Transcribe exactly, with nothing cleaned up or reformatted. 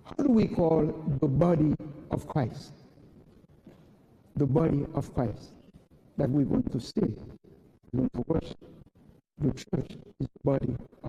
How do we call the body of Christ? The body of Christ that we're going to see, we're going to worship. The church is the body of